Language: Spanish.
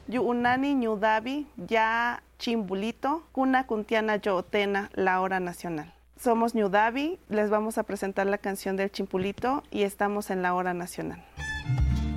Yuunani Ñudavi ya Chimbulito, Cuna Cuntiana Yootena, la hora nacional. Somos Ñudavi, les vamos a presentar la canción del Chimpulito y estamos en la hora nacional.